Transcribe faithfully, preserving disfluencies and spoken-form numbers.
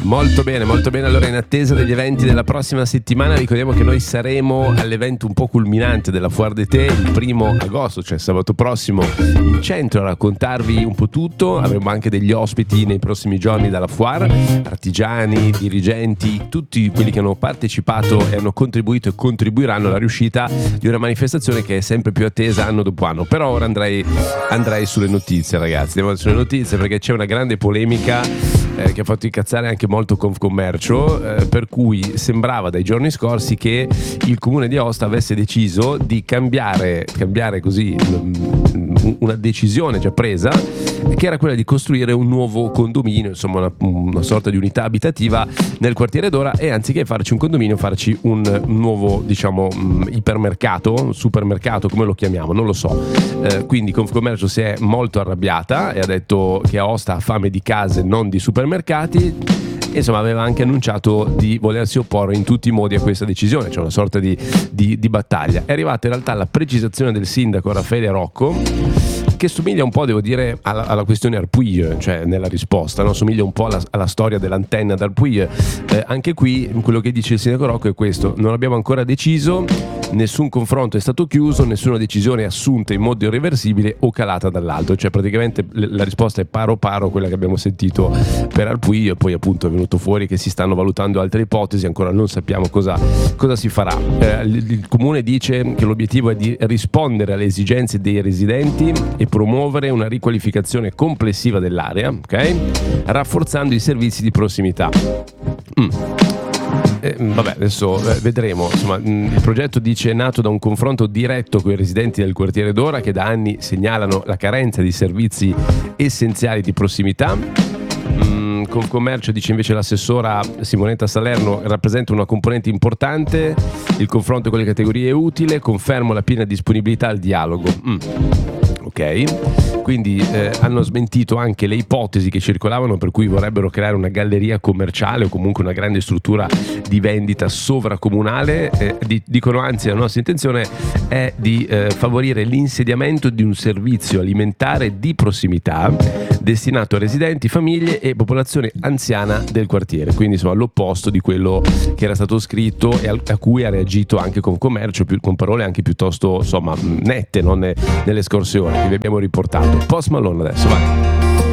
Molto bene, molto bene. Allora, in attesa degli eventi della prossima settimana, ricordiamo che noi saremo all'evento un po' culminante della Foire d'été il primo agosto, cioè sabato prossimo, in centro a raccontarvi un po' tutto. Avremo anche degli ospiti nei prossimi giorni dalla Foire, artigiani, dirigenti, tutti quelli che hanno partecipato e hanno contribuito e contribuiranno alla riuscita di una manifestazione che è sempre più attesa anno dopo anno. Però ora andrei, andrei sulle notizie, ragazzi. Devo andare sulle notizie perché c'è una grande polemica eh, che ha fatto incazzare anche molto Confcommercio, eh, per cui sembrava dai giorni scorsi che il comune di Aosta avesse deciso di cambiare, cambiare così una decisione già presa, che era quella di costruire un nuovo condominio, insomma una, una sorta di unità abitativa nel quartiere Dora, e anziché farci un condominio farci un nuovo, diciamo, ipermercato, supermercato, come lo chiamiamo, non lo so. Eh, quindi Confcommercio si è molto arrabbiata e ha detto che Aosta ha fame di case, non di supermercati. Insomma, aveva anche annunciato di volersi opporre in tutti i modi a questa decisione, cioè una sorta di, di, di battaglia. È arrivata in realtà la precisazione del sindaco Raffaele Rocco, che somiglia un po', devo dire, alla, alla questione Arpuig, cioè nella risposta, no? Somiglia un po' alla, alla storia dell'antenna d'Arpuig. Eh, anche qui quello che dice il sindaco Rocco è questo: non abbiamo ancora deciso, nessun confronto è stato chiuso, nessuna decisione assunta in modo irreversibile o calata dall'alto. Cioè praticamente la risposta è paro paro quella che abbiamo sentito per Arpuig, e poi appunto è venuto fuori che si stanno valutando altre ipotesi, ancora non sappiamo cosa, cosa si farà. Eh, il, il comune dice che l'obiettivo è di rispondere alle esigenze dei residenti e promuovere una riqualificazione complessiva dell'area, ok? Rafforzando i servizi di prossimità. Mm. Eh, vabbè, adesso eh, vedremo. Insomma, mh, il progetto dice è nato da un confronto diretto con i residenti del quartiere Dora, che da anni segnalano la carenza di servizi essenziali di prossimità. Mm, Confcommercio, dice invece l'assessora Simonetta Salerno, rappresenta una componente importante. Il confronto con le categorie è utile, confermo la piena disponibilità al dialogo. Mm. Ok, quindi eh, hanno smentito anche le ipotesi che circolavano per cui vorrebbero creare una galleria commerciale o comunque una grande struttura di vendita sovracomunale. Eh, di, dicono anzi la nostra intenzione è di eh, favorire l'insediamento di un servizio alimentare di prossimità destinato a residenti, famiglie e popolazione anziana del quartiere, quindi insomma l'opposto di quello che era stato scritto e a, a cui ha reagito anche Confcommercio, più, con parole anche piuttosto insomma nette, no? ne, nelle scorse ore che vi abbiamo riportato. Post Malone adesso, vai.